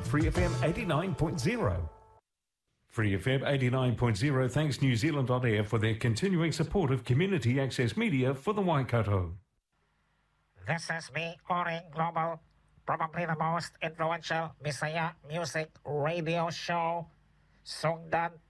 Free FM 89.0. Free FM 89.0 thanks New Zealand On Air for their continuing support of community access media for the Waikato. This is me, Ori Global, probably the most influential Messiah music radio show. Sungdan